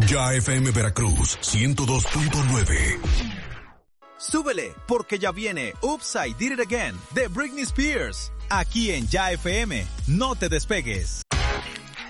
Ya FM Veracruz 102.9. Súbele, porque ya viene Oops, I Did It Again de Britney Spears. Aquí en Ya FM, no te despegues.